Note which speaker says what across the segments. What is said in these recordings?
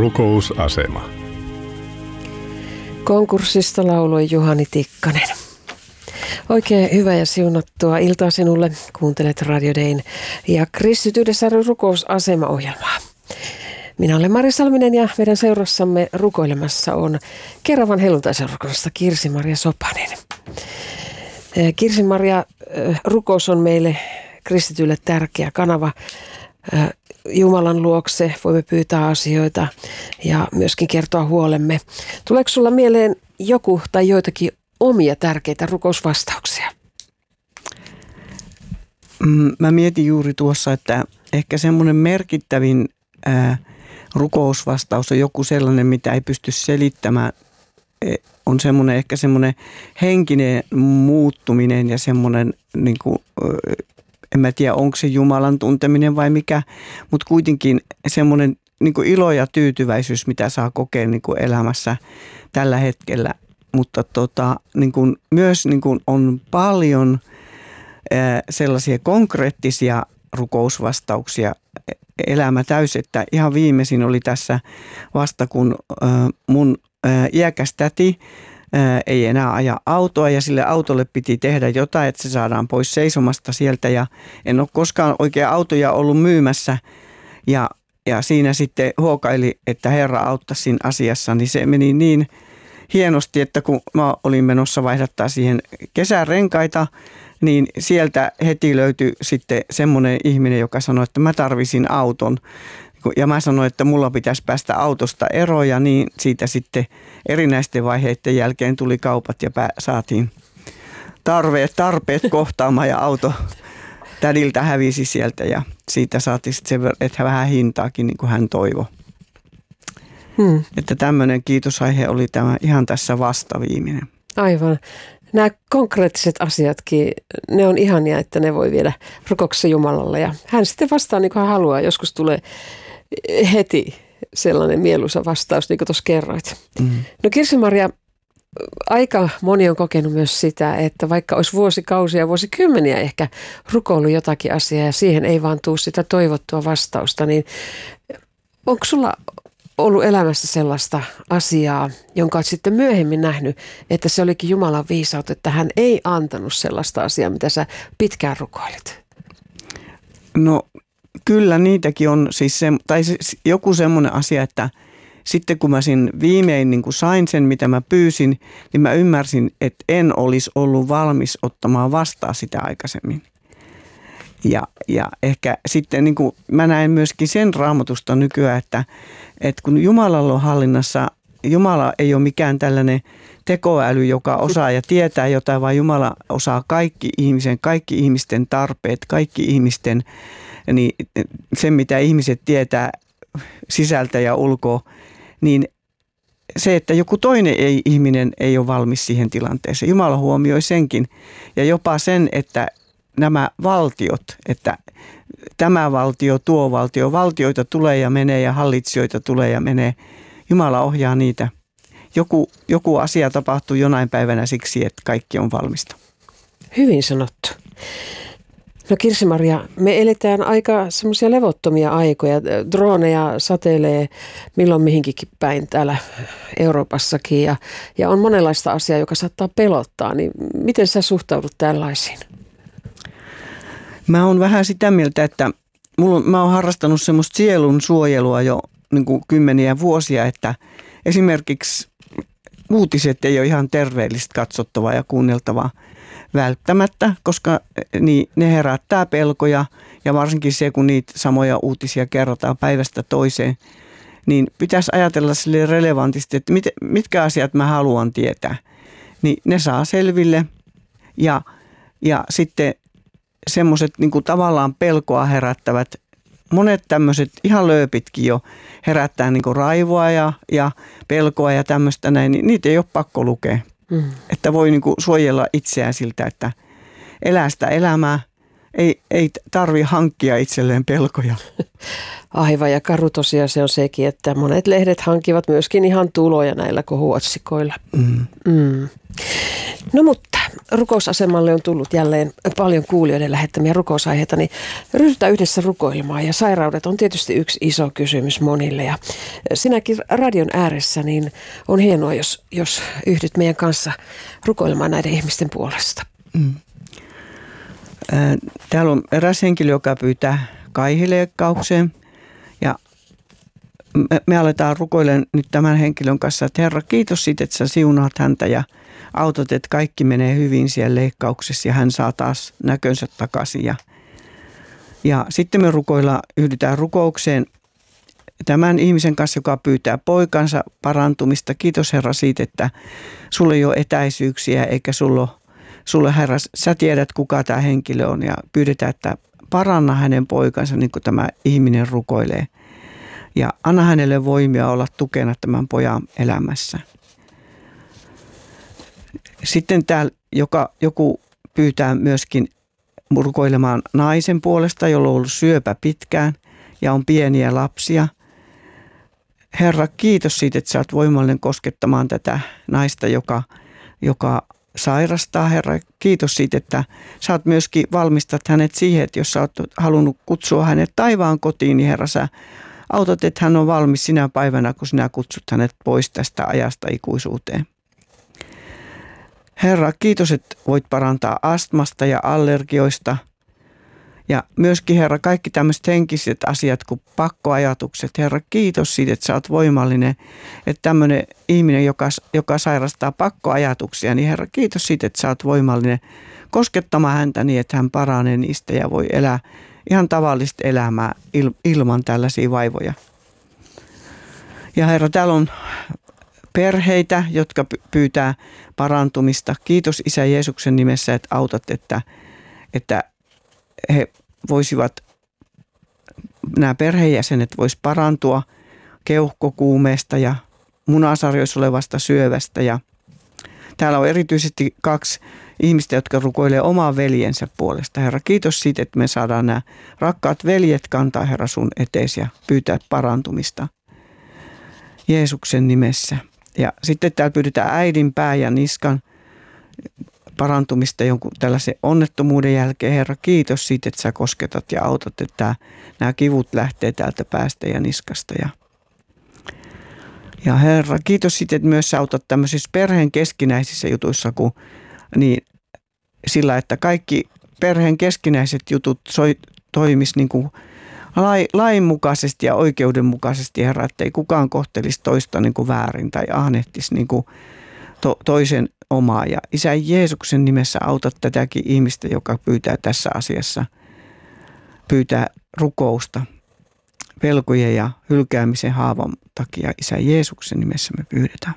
Speaker 1: Rukousasema.
Speaker 2: Konkurssista lauloi Juhani Tikkanen. Oikein hyvää ja siunattua iltaa sinulle. Kuuntelet Radio Dayn ja Kristityydessä rukousasema-ohjelmaa. Minä olen Mari Salminen ja meidän seurassamme rukoilemassa on Keravan helluntaiseurakunnasta Kirsi-Maria Sopanen. Kirsi-Maria, rukous on meille kristityille tärkeä kanava. Jumalan luokse voimme pyytää asioita ja myöskin kertoa huolemme. Tuleeko sulla mieleen joku tai joitakin omia tärkeitä rukousvastauksia?
Speaker 3: Mä mietin juuri tuossa, että ehkä semmoinen merkittävin rukousvastaus on joku sellainen, mitä ei pysty selittämään. On semmoinen ehkä semmoinen henkinen muuttuminen ja semmoinen, niin kuin, en mä tiedä onko se Jumalan tunteminen vai mikä, mutta kuitenkin semmoinen niin kuin ilo ja tyytyväisyys, mitä saa kokea niin kuin elämässä tällä hetkellä. Mutta niin kuin, myös niin kuin on paljon sellaisia konkreettisia rukousvastauksia elämä täysi, että ihan viimeisin oli tässä vasta, kun mun iäkäs täti ei enää aja autoa ja sille autolle piti tehdä jotain, että se saadaan pois seisomasta sieltä ja en ole koskaan oikein autoja ollut myymässä ja siinä sitten huokaili, että Herra auttaisi siinä asiassa, niin se meni niin hienosti, että kun mä olin menossa vaihdattaa siihen kesärenkaita, niin sieltä heti löytyi sitten semmoinen ihminen, joka sanoi, että mä tarvisin auton. Ja mä sanoin, että mulla pitäisi päästä autosta eroon ja niin siitä sitten erinäisten vaiheiden jälkeen tuli kaupat ja saatiin tarpeet kohtaamaan ja auto tädiltä hävisi sieltä ja siitä saatiin sitten sen, että vähän hintaakin niin kuin hän toivoi. Että tämmöinen kiitosaihe oli tämä ihan tässä vastaviiminen.
Speaker 2: Aivan. Nämä konkreettiset asiatkin, ne on ihania, että ne voi viedä rukouksessa Jumalalle ja hän sitten vastaa niin kuin hän haluaa. Joskus tulee heti sellainen mieluisa vastaus, niin kuin tuossa kerroit. No Kirsi-Maria, aika moni on kokenut myös sitä, että vaikka olisi vuosikausia, vuosikymmeniä ehkä rukoillut jotakin asiaa ja siihen ei vaan tule sitä toivottua vastausta, niin onko sulla ollut elämässä sellaista asiaa, jonka olet sitten myöhemmin nähnyt, että se olikin Jumalan viisautta, että hän ei antanut sellaista asiaa, mitä sä pitkään rukoilit?
Speaker 3: No kyllä niitäkin on siis joku semmoinen asia, että sitten kun mä siinä viimein niin kun sain sen, mitä mä pyysin, niin mä ymmärsin, että en olisi ollut valmis ottamaan vastaan sitä aikaisemmin. Ja ehkä sitten niin kuin mä näen myöskin sen Raamatusta nykyään, että kun Jumalalla on hallinnassa, Jumala ei ole mikään tällainen tekoäly, joka osaa ja tietää jotain, vaan Jumala osaa kaikki ihmisten tarpeet, kaikki ihmisten, niin sen mitä ihmiset tietää sisältä ja ulkoa, niin se, että joku toinen ihminen ei ole valmis siihen tilanteeseen. Jumala huomioi senkin ja jopa sen, että nämä valtiot, että tämä valtio, tuo valtio, valtioita tulee ja menee ja hallitsijoita tulee ja menee. Jumala ohjaa niitä. Joku asia tapahtuu jonain päivänä siksi, että kaikki on valmista.
Speaker 2: Hyvin sanottu. No Kirsi-Maria, me eletään aika semmoisia levottomia aikoja. Droneja sateilee milloin mihinkin päin täällä Euroopassakin ja on monenlaista asiaa, joka saattaa pelottaa. Niin miten sä suhtaudut tällaisiin?
Speaker 3: Mä oon vähän sitä mieltä, että mä oon harrastanut semmoista sielun suojelua jo niin kuin kymmeniä vuosia, että esimerkiksi uutiset ei ole ihan terveellistä katsottavaa ja kuunneltavaa välttämättä, koska ne herättää pelkoja ja varsinkin se, kun niitä samoja uutisia kerrotaan päivästä toiseen, niin pitäisi ajatella sille relevantisti, että mitkä asiat mä haluan tietää. Niin ne saa selville ja sitten semmoiset niin kuin tavallaan pelkoa herättävät, monet tämmöiset ihan lööpitkin jo herättää niin kuin raivoa ja pelkoa ja tämmöistä näin, niin niitä ei ole pakko lukea. Että voi niin kuin suojella itseään siltä, että elää sitä elämää, ei tarvi hankkia itselleen pelkoja.
Speaker 2: Aivan, ja karu tosiaan se on sekin, että monet lehdet hankivat myöskin ihan tuloja näillä kohuotsikoilla. No mutta rukousasemalle on tullut jälleen paljon kuulijoiden lähettämiä rukousaiheita, niin ryhdytään yhdessä rukoilemaan. Ja sairaudet on tietysti yksi iso kysymys monille. Ja sinäkin radion ääressä, niin on hienoa, jos yhdyt meidän kanssa rukoilemaan näiden ihmisten puolesta.
Speaker 3: Täällä on eräs henkilö, joka pyytää kaihileikkaukseen. Ja me aletaan rukoilemaan nyt tämän henkilön kanssa, että Herra, kiitos siitä, että sä siunaat häntä ja autot, että kaikki menee hyvin siellä leikkauksessa ja hän saa taas näkönsä takaisin. Ja sitten me yhdytään rukoukseen tämän ihmisen kanssa, joka pyytää poikansa parantumista. Kiitos Herra siitä, että sulla ei ole etäisyyksiä eikä sulle Herra, sä tiedät kuka tämä henkilö on ja pyydetään, että paranna hänen poikansa niin kuin tämä ihminen rukoilee. Ja anna hänelle voimia olla tukena tämän pojan elämässä. Sitten täällä joku pyytää myöskin rukoilemaan naisen puolesta, jolla on ollut syöpä pitkään ja on pieniä lapsia. Herra, kiitos siitä, että sä oot voimallinen koskettamaan tätä naista, joka sairastaa. Herra, kiitos siitä, että sä oot myöskin valmistat hänet siihen, että jos sä oot halunnut kutsua hänet taivaan kotiin, niin Herra, sä autat, että hän on valmis sinä päivänä, kun sinä kutsut hänet pois tästä ajasta ikuisuuteen. Herra, kiitos, että voit parantaa astmasta ja allergioista. Ja myöskin, Herra, kaikki tämmöiset henkiset asiat kuin pakkoajatukset. Herra, kiitos siitä, että sä oot voimallinen. Että tämmöinen ihminen, joka sairastaa pakkoajatuksia, niin Herra, kiitos siitä, että sä oot voimallinen koskettamaan häntä niin, että hän paranee niistä ja voi elää ihan tavallista elämää ilman tällaisia vaivoja. Ja Herra, täällä on perheitä, jotka pyytää parantumista. Kiitos Isä Jeesuksen nimessä, että autat, että he voisivat, nämä perheenjäsenet vois parantua keuhkokuumeesta ja munasarjoissa olevasta syövästä. Ja täällä on erityisesti 2 ihmistä, jotka rukoilee omaa veljensä puolesta. Herra, kiitos siitä, että me saadaan nämä rakkaat veljet kantaa, Herra, sun eteesi ja pyytää parantumista Jeesuksen nimessä. Ja sitten täällä pyydetään äidin pää ja niskan parantumista jonkun tällaisen onnettomuuden jälkeen. Herra, kiitos siitä, että sä kosketat ja autat, että nämä kivut lähtee täältä päästä ja niskasta. Ja Herra, kiitos siitä, että myös sä autat tämmöisissä perheen keskinäisissä jutuissa, niin sillä, että kaikki perheen keskinäiset jutut toimis niin kuin lainmukaisesti ja oikeudenmukaisesti, Herra, että ei kukaan kohtelisi toista niin kuin väärin tai ahnehtisi niin kuin toisen omaa. Ja Isä Jeesuksen nimessä auta tätäkin ihmistä, joka pyytää tässä asiassa, pyytää rukousta pelkojen ja hylkäämisen haavan takia. Isä Jeesuksen nimessä me pyydetään.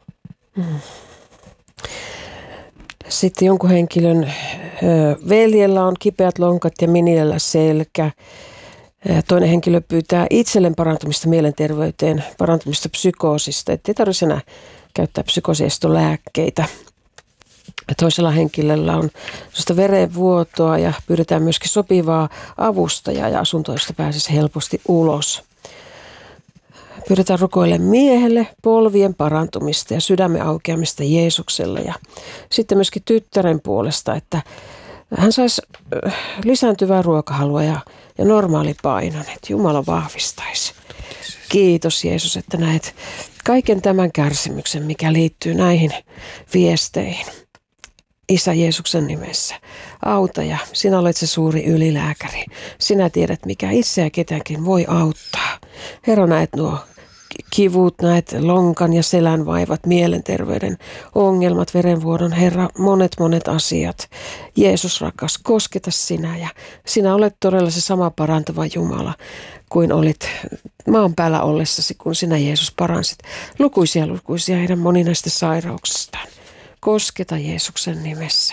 Speaker 2: Sitten jonkun henkilön veljellä on kipeät lonkat ja minillä selkä. Toinen henkilö pyytää itselleen parantumista mielenterveyteen, parantumista psykoosista, ettei tarvitse enää käyttää psykoosiestolääkkeitä. Toisella henkilöllä on verenvuotoa ja pyydetään myöskin sopivaa avustajaa ja asuntoa, josta pääsisi helposti ulos. Pyydetään rukoille miehelle polvien parantumista ja sydämen aukeamista Jeesukselle ja sitten myöskin tyttären puolesta, että hän saisi lisääntyvää ruokahalua ja normaali painon, että Jumala vahvistaisi. Kiitos Jeesus, että näet kaiken tämän kärsimyksen, mikä liittyy näihin viesteihin. Isä Jeesuksen nimessä, auta ja sinä olet se suuri ylilääkäri. Sinä tiedät, mikä itseä ketäänkin voi auttaa. Herra, näet nuo kivut, näet lonkan ja selän vaivat, mielenterveyden ongelmat, verenvuodon, Herra, monet asiat. Jeesus rakas, kosketa sinä ja sinä olet todella se sama parantava Jumala kuin olit maan päällä ollessasi, kun sinä Jeesus paransit lukuisia heidän moninaista sairauksistaan. Kosketa Jeesuksen nimessä.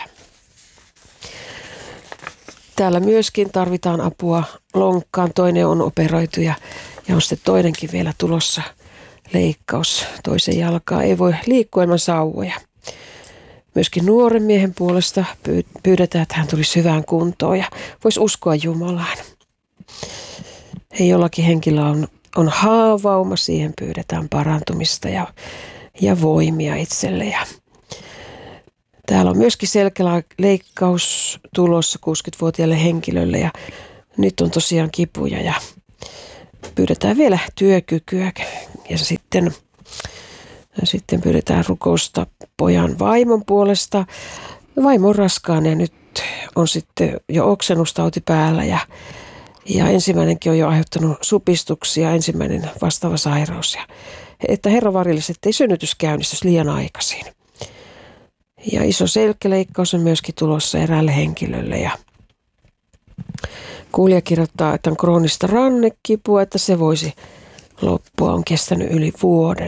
Speaker 2: Täällä myöskin tarvitaan apua lonkkaan. Toinen on operoitu ja on sitten toinenkin vielä tulossa leikkaus. Toisen jalkaa ei voi liikkua ilman sauvoja. Myöskin nuoren miehen puolesta pyydetään, että hän tulisi hyvään kuntoon ja voisi uskoa Jumalaan. Ja jollakin henkilöllä on haavauma, siihen pyydetään parantumista ja voimia itselle. Ja täällä on myöskin selkäleikkaus tulossa 60-vuotiaille henkilölle ja nyt on tosiaan kipuja ja pyydetään vielä työkykyä ja sitten pyydetään rukousta pojan vaimon puolesta. Vaimo on raskaana ja nyt on sitten jo oksennustauti päällä ja ensimmäinenkin on jo aiheuttanut supistuksia, ensimmäinen vastaava sairaus. Ja että Herra varjelisi, ettei synnytys käynnistyisi liian aikaisin. Ja iso selkäleikkaus on myöskin tulossa eräälle henkilölle ja kuulija kirjoittaa, että on kroonista rannekipua, että se voisi loppua, on kestänyt yli vuoden.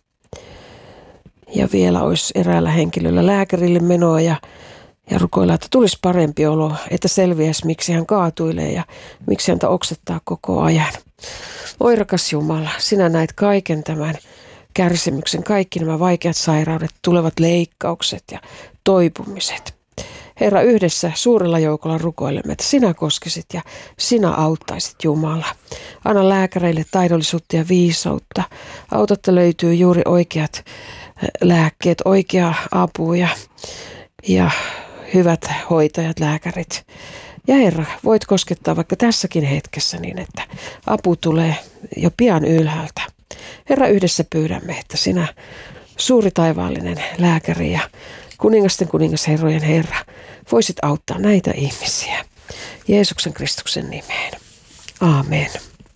Speaker 2: Ja vielä olisi eräällä henkilöllä lääkärille menoa ja rukoilla, että tulisi parempi olo, että selviäisi, miksi hän kaatuilee ja miksi häntä oksettaa koko ajan. Oi rakas Jumala, sinä näet kaiken tämän kärsimyksen, kaikki nämä vaikeat sairaudet, tulevat leikkaukset ja toipumiset. Herra, yhdessä suurella joukolla rukoilemme, että sinä koskisit ja sinä auttaisit Jumala. Anna lääkäreille taidollisuutta ja viisautta. Autatta löytyy juuri oikeat lääkkeet, oikea apu ja hyvät hoitajat, lääkärit. Ja Herra, voit koskettaa vaikka tässäkin hetkessä niin, että apu tulee jo pian ylhäältä. Herra, yhdessä pyydämme, että sinä suuri taivaallinen lääkäri ja kuningasten kuningas, herrojen Herra, voisit auttaa näitä ihmisiä. Jeesuksen Kristuksen nimeen. Aamen.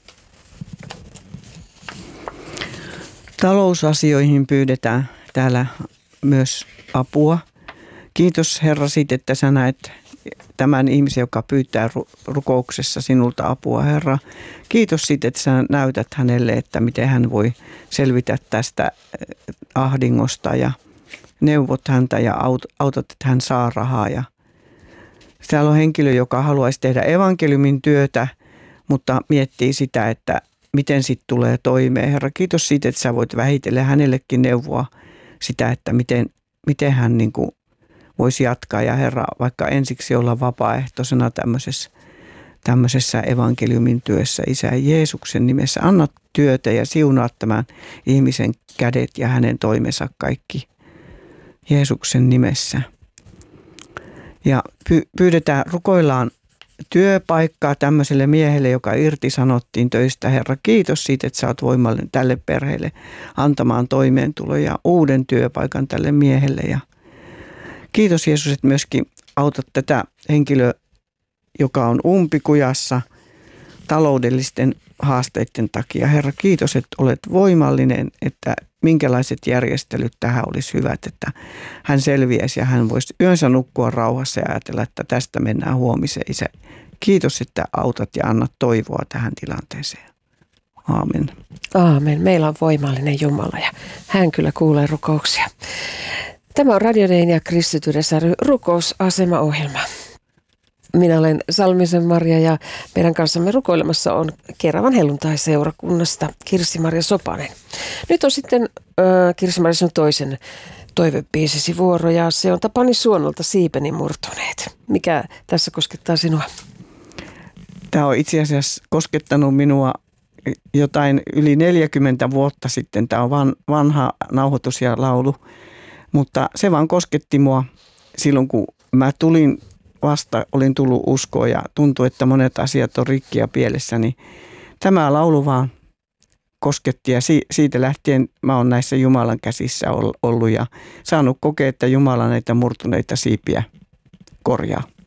Speaker 3: Talousasioihin pyydetään täällä myös apua. Kiitos Herra siitä, että sä näet tämän ihmisen, joka pyytää rukouksessa sinulta apua, Herra. Kiitos siitä, että sä näytät hänelle, että miten hän voi selvitä tästä ahdingosta ja neuvot häntä ja autat, että hän saa rahaa. Ja täällä on henkilö, joka haluaisi tehdä evankeliumin työtä, mutta miettii sitä, että miten sitten tulee toimeen. Herra, kiitos siitä, että sä voit vähitellen hänellekin neuvoa sitä, että miten hän niin kuin voisi jatkaa. Ja Herra, vaikka ensiksi olla vapaaehtoisena tämmöisessä evankeliumin työssä, Isä Jeesuksen nimessä, anna työtä ja siunaa tämän ihmisen kädet ja hänen toimensa kaikki Jeesuksen nimessä. Ja rukoillaan työpaikkaa tämmöiselle miehelle, joka irtisanottiin töistä. Herra, kiitos siitä, että sä oot voimallinen tälle perheelle antamaan toimeentulo ja uuden työpaikan tälle miehelle. Ja kiitos Jeesus, että myöskin autat tätä henkilöä, joka on umpikujassa taloudellisten haasteiden takia. Herra, kiitos, että olet voimallinen, että minkälaiset järjestelyt tähän olisi hyvät, että hän selviäisi ja hän voisi yönsä nukkua rauhassa ja ajatella, että tästä mennään huomiseen, Isä. Kiitos, että autat ja annat toivoa tähän tilanteeseen. Aamen.
Speaker 2: Aamen. Meillä on voimallinen Jumala ja hän kyllä kuulee rukouksia. Tämä on Radio Dayn ja Kristityyden ry rukousasemaohjelma. Minä olen Salmisen Maria ja meidän kanssamme rukoilemassa on Keravan helluntai-seurakunnasta Kirsi-Maria Sopanen. Nyt on sitten Kirsi-Maria sinun toisen toivebiisisi vuoro ja se on Tapani Suonolta Siipeni murtuneet. Mikä tässä koskettaa sinua?
Speaker 3: Tämä on itse asiassa koskettanut minua jotain yli 40 vuotta sitten. Tämä on vanha nauhoitus ja laulu, mutta se vaan kosketti mua silloin, kun mä olin tullut uskoon ja tuntui, että monet asiat on rikki ja pielessä, niin tämä laulu vaan kosketti ja siitä lähtien mä oon näissä Jumalan käsissä ollut ja saanut kokea, että Jumala näitä murtuneita siipiä korjaa.